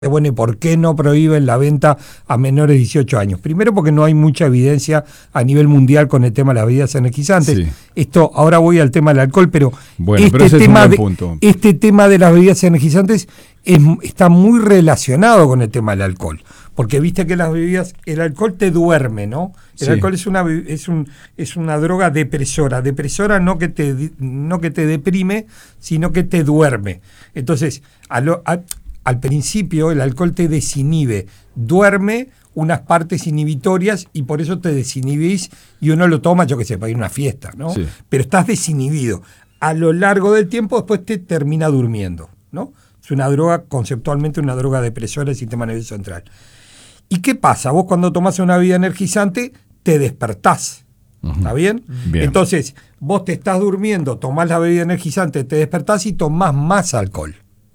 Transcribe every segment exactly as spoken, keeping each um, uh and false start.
Bueno, ¿y por qué no prohíben la venta a menores de dieciocho años? Primero porque no hay mucha evidencia a nivel mundial con el tema de las bebidas energizantes. Sí. Esto, ahora voy al tema del alcohol, pero, bueno, este, pero ese tema es un buen de, punto. este tema de las bebidas energizantes es, está muy relacionado con el tema del alcohol. Porque viste que las bebidas, el alcohol te duerme, ¿no? El sí. alcohol es una, es, un, es una droga depresora. Depresora no que te, no que te deprime, sino que te duerme. Entonces, a lo... A, al principio el alcohol te desinhibe, duerme unas partes inhibitorias y por eso te desinhibís y uno lo toma, yo qué sé, para ir a una fiesta, ¿no? Sí. Pero estás desinhibido. A lo largo del tiempo después te termina durmiendo, ¿no? Es una droga, conceptualmente una droga depresora del sistema nervioso central. ¿Y qué pasa? Vos cuando tomás una bebida energizante te despertás. Uh-huh. ¿Está bien? bien? Entonces, vos te estás durmiendo, tomás la bebida energizante, te despertás y tomás más alcohol.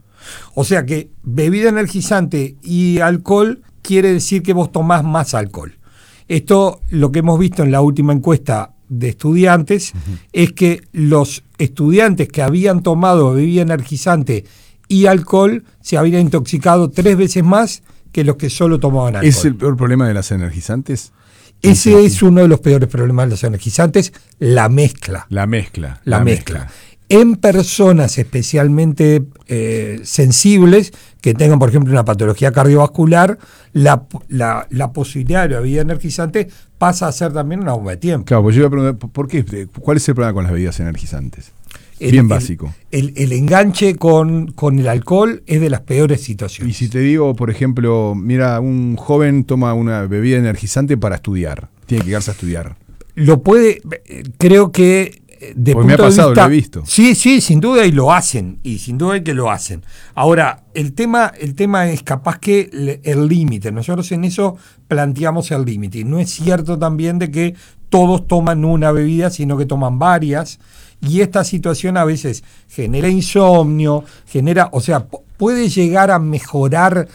O sea que bebida energizante y alcohol quiere decir que vos tomás más alcohol. Esto, lo que hemos visto en la última encuesta de estudiantes, uh-huh. es que los estudiantes que habían tomado bebida energizante y alcohol se habían intoxicado tres veces más que los que solo tomaban alcohol. ¿Es el peor problema de las energizantes? Ese es uno de los peores problemas de los energizantes, la mezcla. La mezcla. La, la mezcla. mezcla. En personas especialmente eh, sensibles, que tengan, por ejemplo, una patología cardiovascular, la, la, la posibilidad de la bebida energizante pasa a ser también una bomba de tiempo. Claro, pues yo iba a preguntar, ¿por qué? ¿Cuál es el problema con las bebidas energizantes? El, Bien básico. El, el, el enganche con, con el alcohol es de las peores situaciones. Y si te digo, por ejemplo, mira, un joven toma una bebida energizante para estudiar, tiene que quedarse a estudiar. Lo puede, creo que... De pues me ha pasado, vista, lo he visto. Sí, sí, sin duda, y lo hacen, y sin duda que lo hacen. Ahora, el tema, el tema es capaz que el límite, nosotros en eso planteamos el límite, y no es cierto también de que todos toman una bebida, sino que toman varias, y esta situación a veces genera insomnio, genera, o sea, puede llegar a mejorar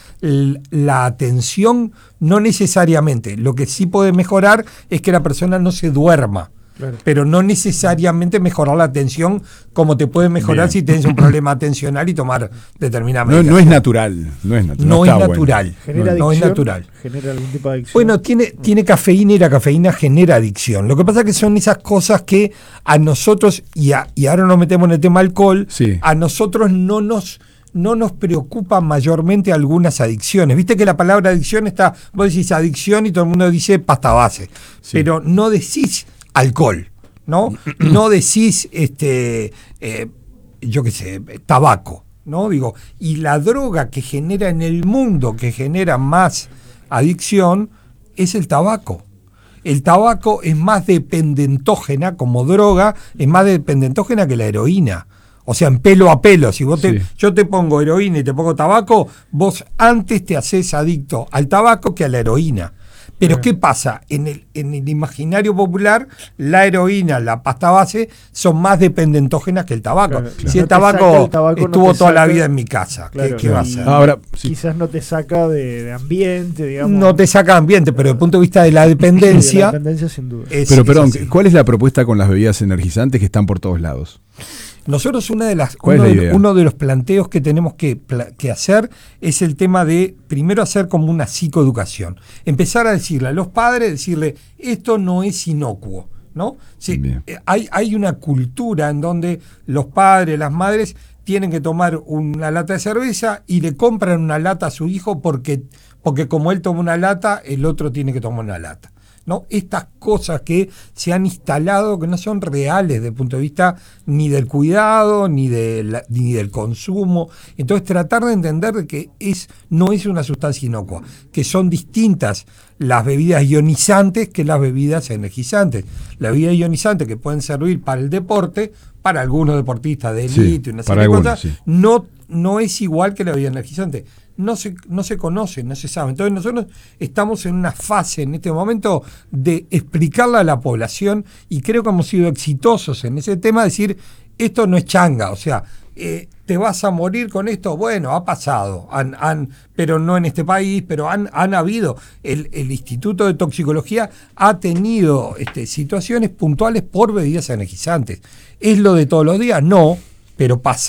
la atención, no necesariamente, lo que sí puede mejorar es que la persona no se duerma. Claro. Pero no necesariamente mejorar la atención como te puede mejorar Bien. Si tienes un problema atencional y tomar determinada medicación. No, no es natural. No es, natu- no no es está natural. Bueno. ¿Genera no, adicción? no es natural. ¿Genera algún tipo de adicción? Bueno, tiene, tiene cafeína y la cafeína genera adicción. Lo que pasa es que son esas cosas que a nosotros, y, a, y ahora nos metemos en el tema alcohol, sí. a nosotros no nos... no nos preocupan mayormente algunas adicciones. Viste que la palabra adicción está, vos decís adicción y todo el mundo dice pasta base, sí. pero no decís alcohol, ¿no? No decís, este, eh, yo qué sé, tabaco, ¿no? Digo, y la droga que genera en el mundo, que genera más adicción, es el tabaco. El tabaco es más dependentógena como droga, es más dependentógena que la heroína. O sea, en pelo a pelo. Si vos te, sí. yo te pongo heroína y te pongo tabaco, vos antes te haces adicto al tabaco que a la heroína. Pero sí. ¿qué pasa? En el, en el imaginario popular, la heroína, la pasta base, son más dependentógenas que el tabaco. Claro, claro. Si el, no tabaco el tabaco estuvo no toda saca, la vida en mi casa, claro, ¿qué, qué va a hacer? Ahora, sí. Quizás no te saca de, de ambiente, digamos. No te saca de ambiente, pero desde el punto de vista de la dependencia... Sí, de la dependencia, sin duda. Es, pero, perdón, es ¿cuál es la propuesta con las bebidas energizantes que están por todos lados? Nosotros una de las uno de, uno de los planteos que tenemos que, que hacer es el tema de primero hacer como una psicoeducación. Empezar a decirle a los padres, decirle, esto no es inocuo, ¿no? Sí, hay, hay una cultura en donde los padres, las madres tienen que tomar una lata de cerveza y le compran una lata a su hijo porque, porque como él toma una lata, el otro tiene que tomar una lata. ¿No? Estas cosas que se han instalado que no son reales desde el punto de vista ni del cuidado ni, de la, ni del consumo. Entonces tratar de entender que es, no es una sustancia inocua, que son distintas las bebidas ionizantes que las bebidas energizantes. Las bebidas ionizantes que pueden servir para el deporte, para algunos deportistas de élite, sí, una serie de cosas, sí. no, no es igual que la bebida energizante. No se, no se conoce, no se sabe. Entonces nosotros estamos en una fase en este momento de explicarle a la población, y creo que hemos sido exitosos en ese tema, decir, esto no es changa, o sea, eh, te vas a morir con esto, bueno, ha pasado, han, han, pero no en este país, pero han, han habido, el, el Instituto de Toxicología ha tenido este, situaciones puntuales por bebidas energizantes. ¿Es lo de todos los días? No, pero pasa.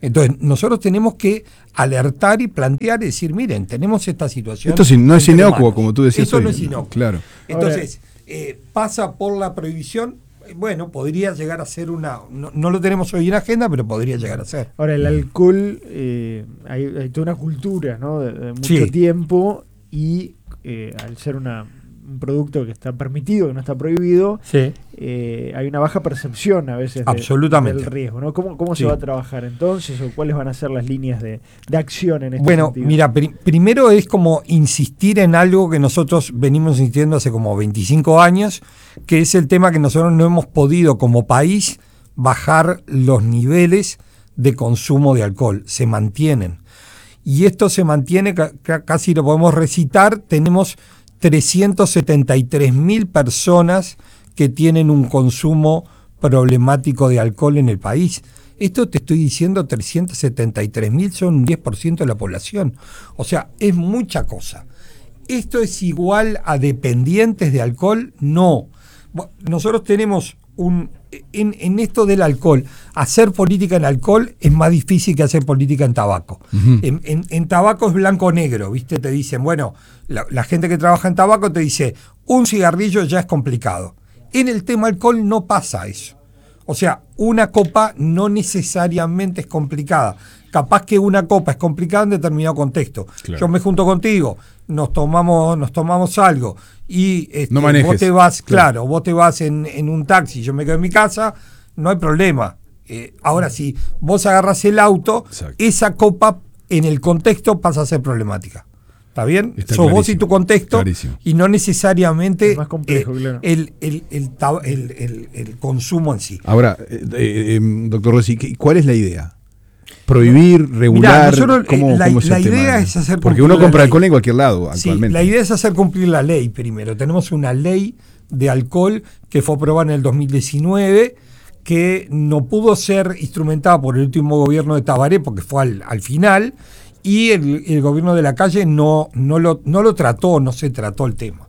Entonces, nosotros tenemos que alertar y plantear y decir, miren, tenemos esta situación. Esto no es inocuo, como tú decías. Esto hoy. no es inocuo. Claro. Entonces, eh, pasa por la prohibición. Bueno, podría llegar a ser una... No, no lo tenemos hoy en agenda, pero podría llegar a ser. Ahora, el alcohol, eh, hay, hay toda una cultura, ¿no? De, de mucho Sí. tiempo y eh, al ser una, un producto que está permitido, que no está prohibido, Sí. eh, hay una baja percepción a veces de, Absolutamente. del riesgo, ¿no? ¿Cómo, cómo Sí. se va a trabajar entonces o cuáles van a ser las líneas de, de acción en este Bueno, sentido? mira, pri- primero es como insistir en algo que nosotros venimos insistiendo hace como veinticinco años, que es el tema que nosotros no hemos podido como país bajar los niveles de consumo de alcohol, se mantienen. Y esto se mantiene, ca- ca- casi lo podemos recitar, tenemos trescientas setenta y tres mil personas que tienen un consumo problemático de alcohol en el país. Esto te estoy diciendo, trescientas setenta y tres mil son un diez por ciento de la población. O sea, es mucha cosa. ¿Esto es igual a dependientes de alcohol? No. Nosotros tenemos un... En, en esto del alcohol, hacer política en alcohol es más difícil que hacer política en tabaco. Uh-huh. En, en, en tabaco es blanco-negro, ¿viste? Te dicen, bueno, la, la gente que trabaja en tabaco te dice, un cigarrillo ya es complicado. En el tema alcohol no pasa eso. O sea, una copa no necesariamente es complicada. Capaz que una copa es complicada en determinado contexto. Claro. Yo me junto contigo, nos tomamos, nos tomamos algo y este, no manejes. Vos te vas, claro, claro vos te vas en, en un taxi, yo me quedo en mi casa, no hay problema. Eh, ahora, si vos agarras el auto, Exacto. esa copa en el contexto pasa a ser problemática. ¿Está bien? Está Sos vos y tu contexto, clarísimo. Y no necesariamente es más complejo, eh, claro. el, el, el, el, el, el consumo en sí. Ahora, eh, eh, doctor Rossi, ¿cuál es la idea? Prohibir, regular, Mirá, nosotros, ¿cómo, la, cómo es la el idea tema? es hacer Porque uno compra alcohol en cualquier lado actualmente. Sí, la idea es hacer cumplir la ley primero. Tenemos una ley de alcohol que fue aprobada en el dos mil diecinueve, que no pudo ser instrumentada por el último gobierno de Tabaré porque fue al, al final, y el, el gobierno de Lacalle no, no, lo, no lo trató, no se trató el tema.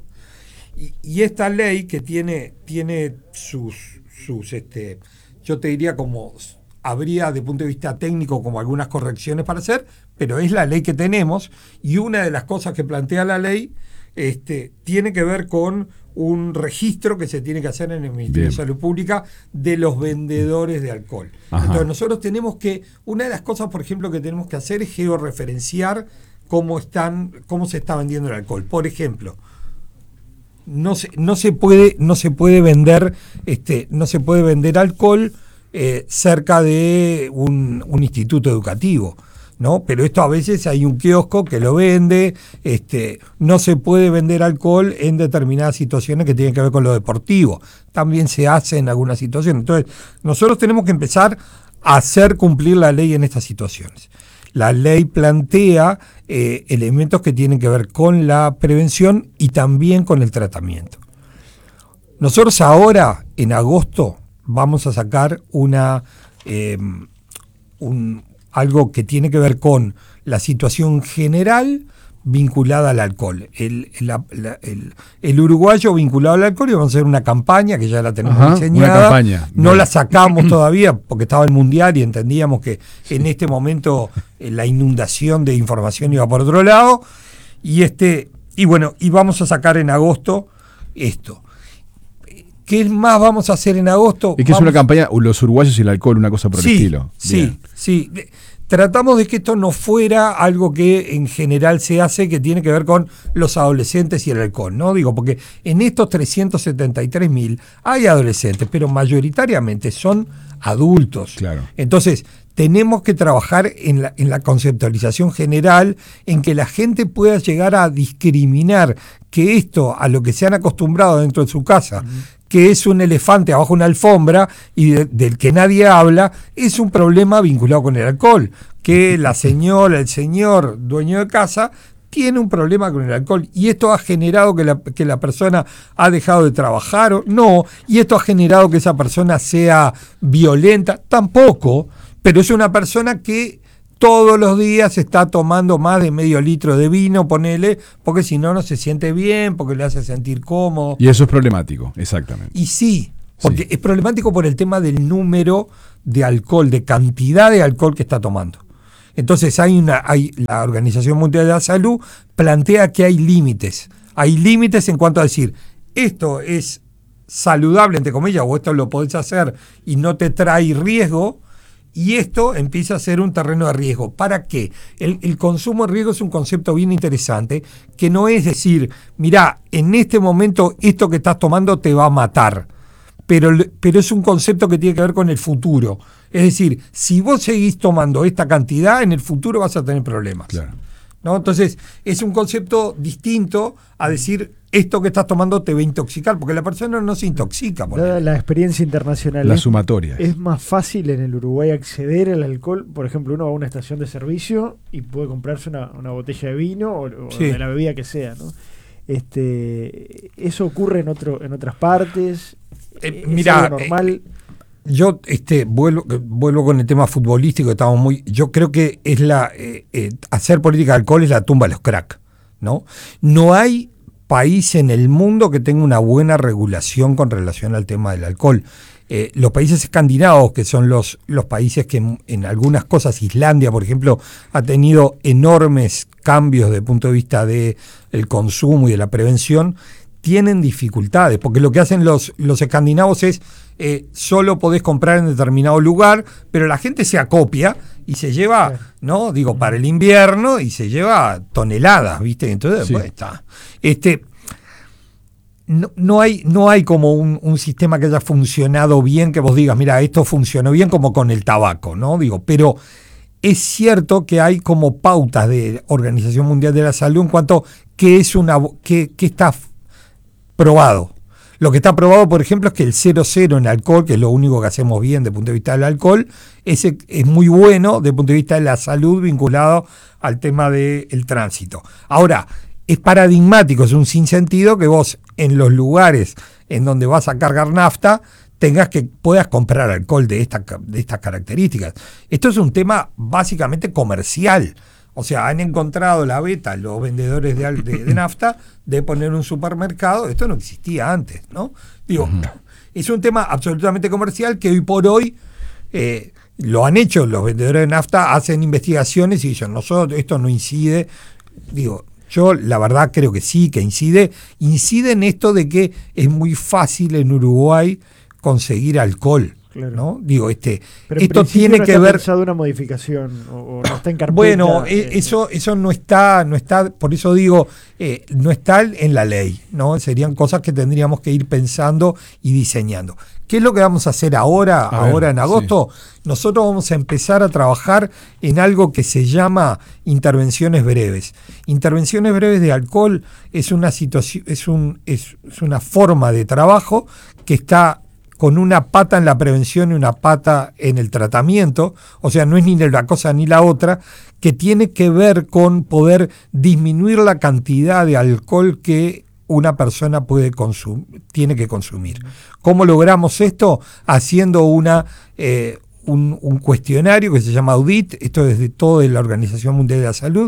Y, y esta ley que tiene, tiene sus, sus este, yo te diría como... habría de punto de vista técnico como algunas correcciones para hacer, pero es la ley que tenemos y una de las cosas que plantea la ley este, tiene que ver con un registro que se tiene que hacer en el Ministerio Bien. de Salud Pública de los vendedores de alcohol. Ajá. Entonces nosotros tenemos que, una de las cosas por ejemplo que tenemos que hacer es georreferenciar cómo, están, cómo se está vendiendo el alcohol. Por ejemplo, no se, no se puede, no se puede vender, este, no se puede vender alcohol Eh, cerca de un, un instituto educativo, ¿no? Pero esto a veces hay un kiosco que lo vende, este, no se puede vender alcohol en determinadas situaciones que tienen que ver con lo deportivo, también se hace en algunas situaciones. Entonces, nosotros tenemos que empezar a hacer cumplir la ley en estas situaciones. La ley plantea eh, elementos que tienen que ver con la prevención y también con el tratamiento. Nosotros ahora, en agosto, vamos a sacar una eh, un, algo que tiene que ver con la situación general vinculada al alcohol. El, la, la, el, el uruguayo vinculado al alcohol, y vamos a hacer una campaña que ya la tenemos Ajá, diseñada. Una campaña. No Bien. La sacamos todavía porque estaba el mundial y entendíamos que sí. en este momento eh, la inundación de información iba por otro lado. Y este y bueno, y vamos a sacar en agosto esto. ¿Qué más vamos a hacer en agosto? Es que vamos... es una campaña, los uruguayos y el alcohol, una cosa por sí, el estilo. Sí, Bien. sí. Tratamos de que esto no fuera algo que en general se hace, que tiene que ver con los adolescentes y el alcohol, ¿no? Digo, porque en estos trescientos setenta y tres mil hay adolescentes, pero mayoritariamente son adultos. Claro. Entonces, tenemos que trabajar en la, en la conceptualización general, en que la gente pueda llegar a discriminar que esto, a lo que se han acostumbrado dentro de su casa, uh-huh. que es un elefante abajo de una alfombra y de, del que nadie habla, es un problema vinculado con el alcohol, que la señora, el señor dueño de casa tiene un problema con el alcohol, y esto ha generado que la, que la persona ha dejado de trabajar, o no, y esto ha generado que esa persona sea violenta, tampoco, pero es una persona que todos los días está tomando más de medio litro de vino, ponele, porque si no, no se siente bien, porque le hace sentir cómodo. Y eso es problemático, exactamente. Y sí, Porque sí. es problemático por el tema del número de alcohol, de cantidad de alcohol que está tomando. Entonces hay una, hay, la Organización Mundial de la Salud plantea que hay límites. Hay límites en cuanto a decir, esto es saludable, entre comillas, o esto lo podés hacer y no te trae riesgo, y esto empieza a ser un terreno de riesgo. ¿Para qué? El, el consumo de riesgo es un concepto bien interesante, que no es decir, mirá, en este momento esto que estás tomando te va a matar, pero, pero es un concepto que tiene que ver con el futuro. Es decir, si vos seguís tomando esta cantidad, en el futuro vas a tener problemas. Claro. ¿No? Entonces, es un concepto distinto a decir, esto que estás tomando te va a intoxicar, porque la persona no se intoxica. Dada la experiencia internacional, la es, sumatoria. ¿Es más fácil en el Uruguay acceder al alcohol? Por ejemplo, uno va a una estación de servicio y puede comprarse una, una botella de vino o, o sí. de la bebida que sea, ¿no? Este, ¿eso ocurre en otro, en otras partes? Eh, mira, normal. Eh, yo este, vuelvo, vuelvo con el tema futbolístico, estamos muy. Yo creo que es la eh, eh, hacer política de alcohol es la tumba de los crack, ¿no? No hay país en el mundo que tenga una buena regulación con relación al tema del alcohol. Eh, los países escandinavos, que son los, los países que en, en algunas cosas, Islandia, por ejemplo, ha tenido enormes cambios desde el punto de vista del consumo y de la prevención, tienen dificultades, porque lo que hacen los, los escandinavos es eh, solo podés comprar en determinado lugar, pero la gente se acopia y se lleva, ¿no? Digo, para el invierno y se lleva toneladas, ¿viste? Entonces, sí. pues está. Este, no, no hay, no hay como un, un sistema que haya funcionado bien, que vos digas, mira, esto funcionó bien, como con el tabaco, ¿no? Digo, pero es cierto que hay como pautas de Organización Mundial de la Salud en cuanto a qué es una, qué, qué está probado. Lo que está probado, por ejemplo, es que el cero cero en alcohol, que es lo único que hacemos bien desde el punto de vista del alcohol, ese es muy bueno desde el punto de vista de la salud vinculado al tema del tránsito. Ahora, es paradigmático, es un sinsentido que vos en los lugares en donde vas a cargar nafta tengas que puedas comprar alcohol de, esta, de estas características. Esto es un tema básicamente comercial. O sea, han encontrado la beta los vendedores de, de, de nafta de poner un supermercado. Esto no existía antes, ¿no? Digo, uh-huh. es un tema absolutamente comercial que hoy por hoy eh, lo han hecho los vendedores de nafta, hacen investigaciones y dicen, nosotros esto no incide. Digo, yo la verdad creo que sí, que incide. Incide en esto de que es muy fácil en Uruguay conseguir alcohol. Claro. ¿No? Digo, este, pero esto tiene no que está ver. ¿Pensado una modificación o, o no está en carpeta? Bueno, eh, eso, eso no está, no está, por eso digo, eh, no está en la ley, ¿no? Serían cosas que tendríamos que ir pensando y diseñando. ¿Qué es lo que vamos a hacer ahora, a ahora ver, en agosto? Sí. Nosotros vamos a empezar a trabajar en algo que se llama intervenciones breves. Intervenciones breves de alcohol es una situación, es un, es, es una forma de trabajo que está con una pata en la prevención y una pata en el tratamiento, o sea, no es ni la cosa ni la otra, que tiene que ver con poder disminuir la cantidad de alcohol que una persona puede consum- tiene que consumir. ¿Cómo logramos esto? Haciendo una eh, un, un cuestionario que se llama Audit, esto es de toda la Organización Mundial de la Salud,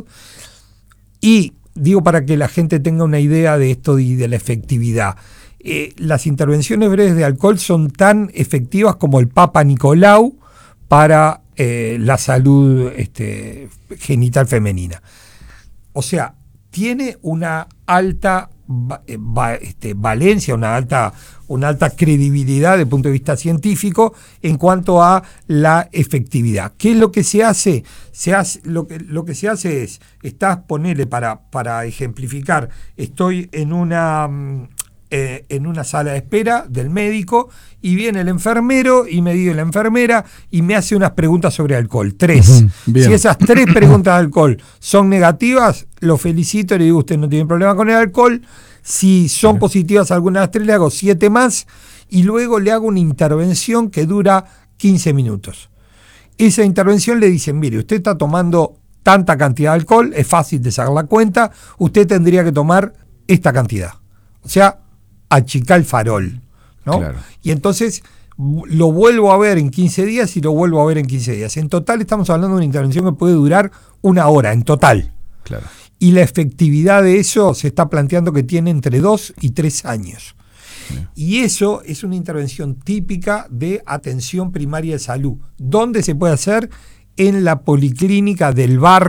y digo para que la gente tenga una idea de esto y de la efectividad. Eh, las intervenciones breves de alcohol son tan efectivas como el Papa Nicolau para eh, la salud este, genital femenina. O sea, tiene una alta va, este, valencia, una alta, una alta credibilidad desde el punto de vista científico en cuanto a la efectividad. ¿Qué es lo que se hace? Se hace lo, que, lo que se hace es, estás, ponele para, para ejemplificar, estoy en una... Eh, en una sala de espera del médico y viene el enfermero y me dice la enfermera y me hace unas preguntas sobre alcohol, tres. Uh-huh, si esas tres preguntas de alcohol son negativas, lo felicito, le digo usted no tiene problema con el alcohol. Si son uh-huh. positivas algunas de las tres, le hago siete más y luego le hago una intervención que dura quince minutos. Esa intervención le dicen, mire, usted está tomando tanta cantidad de alcohol, es fácil de sacar la cuenta, usted tendría que tomar esta cantidad. O sea, achicar el farol, ¿no? Claro. Y entonces lo vuelvo a ver en quince días y lo vuelvo a ver en quince días. En total estamos hablando de una intervención que puede durar una hora, en total. Claro. Y la efectividad de eso se está planteando que tiene entre dos y tres años. Sí. Y eso es una intervención típica de atención primaria de salud. ¿Dónde se puede hacer? En la policlínica del barrio.